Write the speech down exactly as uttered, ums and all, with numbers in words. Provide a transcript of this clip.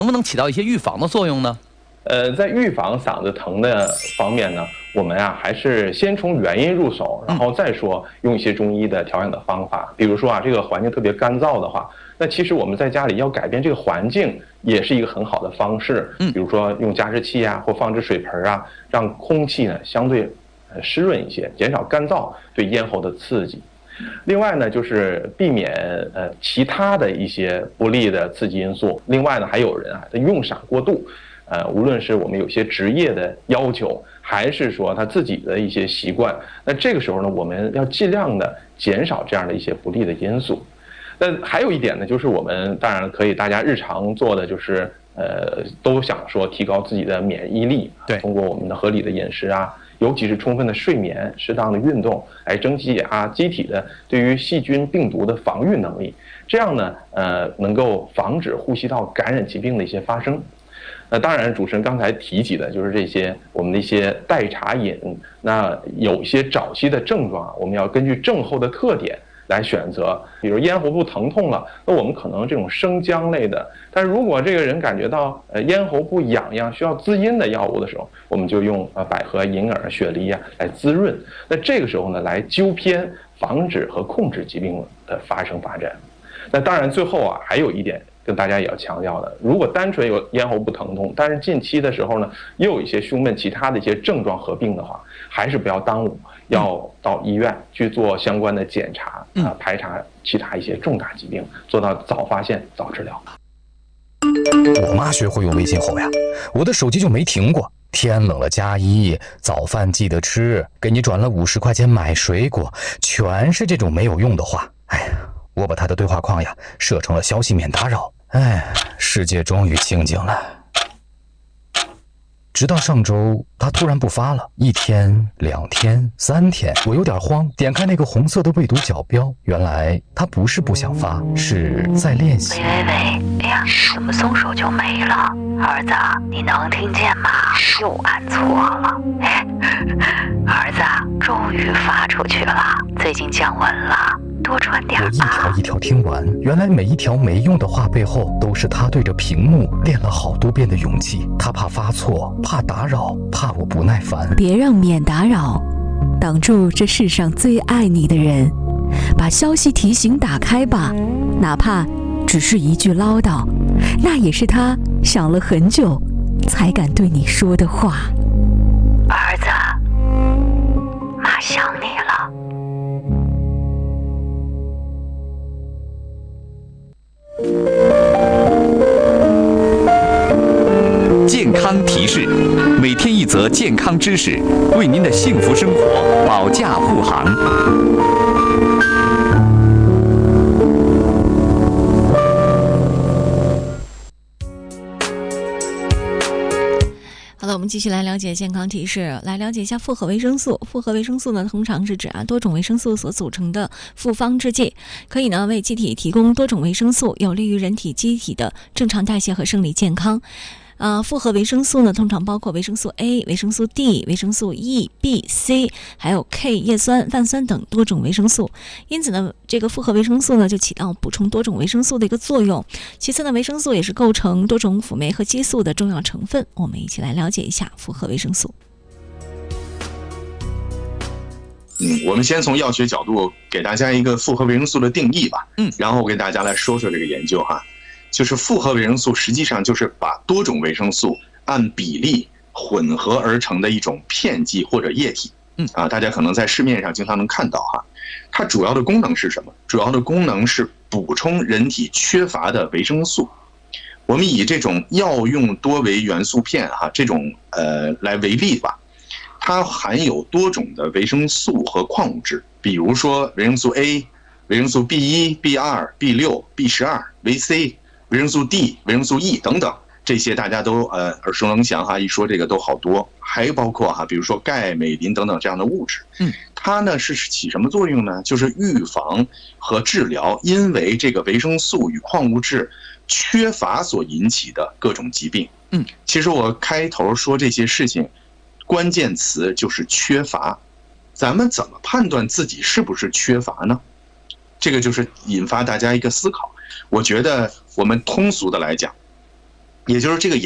能不能起到一些预防的作用呢？ 呃，在预防嗓子疼的方面呢，我们啊还是先从原因入手，然后再说用一些中医的调养的方法。比如说啊，这个环境特别干燥的话，那其实我们在家里要改变这个环境，也是一个很好的方式。比如说用加湿器啊，或放置水盆啊，让空气呢相对呃湿润一些，减少干燥对咽喉的刺激。另外呢，就是避免呃其他的一些不利的刺激因素。另外呢，还有人啊，他用嗓过度。呃，无论是我们有些职业的要求，还是说他自己的一些习惯，那这个时候呢，我们要尽量的减少这样的一些不利的因素。那还有一点呢，就是我们当然可以大家日常做的就是，呃，都想说提高自己的免疫力， 对， 通过我们的合理的饮食啊，尤其是充分的睡眠、适当的运动，来增加机体的对于细菌、病毒的防御能力。这样呢，呃，能够防止呼吸道感染疾病的一些发生。那当然，主持人刚才提起的就是这些我们的一些代茶饮。那有一些早期的症状，我们要根据症候的特点来选择。比如咽喉部疼痛了，那我们可能这种生姜类的。但是如果这个人感觉到呃咽喉部痒痒，需要滋阴的药物的时候，我们就用呃百合、银耳、雪梨啊来滋润。那这个时候呢，来纠偏，防止和控制疾病的发生发展。那当然，最后啊还有一点。跟大家也要强调的，如果单纯有咽喉部疼痛，但是近期的时候呢，又有一些胸闷其他的一些症状合并的话，还是不要耽误，要到医院去做相关的检查啊、呃，排查其他一些重大疾病，做到早发现、早治疗。 我妈学会用微信后呀，我的手机就没停过。天冷了加衣，早饭记得吃，给你转了五十块钱买水果，全是这种没有用的话。哎呀。我把他的对话框呀设成了消息免打扰，哎，世界终于清静了。直到上周，他突然不发了，一天、两天、三天，我有点慌，点开那个红色的未读角标，原来他不是不想发，是在练习。 喂喂喂，哎呀，怎么松手就没了？儿子，你能听见吗？又按错了。儿子，终于发出去了，最近降温了。多穿点吧。我一条一条听完，原来每一条没用的话背后，都是他对着屏幕练了好多遍的勇气。他怕发错，怕打扰，怕我不耐烦。 别让免打扰挡住这世上最爱你的人，把消息提醒打开吧，哪怕只是一句唠叨，那也是他想了很久才敢对你说的话。 儿子，妈想你了。 健康提示，每天一则健康知识，为您的幸福生活保驾护航。 好了，我们继续来了解健康提示，来了解一下复合维生素。复合维生素呢，通常是指啊多种维生素所组成的复方制剂，可以呢为机体提供多种维生素，有利于人体机体的正常代谢和生理健康。呃，复合维生素呢，通常包括维生素 A、维生素 D、维生素 E、B、C， 还有 K 叶酸、泛酸等多种维生素。因此呢，这个复合维生素呢，就起到补充多种维生素的一个作用。其次呢，维生素也是构成多种辅酶和激素的重要成分。我们一起来了解一下复合维生素。 嗯，我们先从药学角度给大家一个复合维生素的定义吧。嗯，然后我给大家来说说这个研究哈。就是复合维生素实际上就是把多种维生素按比例混合而成的一种片剂或者液体。嗯啊，大家可能在市面上经常能看到哈。它主要的功能是什么？主要的功能是补充人体缺乏的维生素。我们以这种药用多维元素片哈这种呃来为例吧，它含有多种的维生素和矿物质，比如说维生素 A、维生素 B 一、B 二、B 六、B 十二、维 C。维生素 D、维生素 E 等等，这些大家都呃耳熟能详哈，一说这个都好多，还包括哈，比如说钙、镁、磷等等这样的物质。嗯，它呢是起什么作用呢？就是预防和治疗因为这个维生素与矿物质缺乏所引起的各种疾病。嗯，其实我开头说这些事情，关键词就是缺乏。咱们怎么判断自己是不是缺乏呢？这个就是引发大家一个思考。我觉得我们通俗的来讲， 也就是这个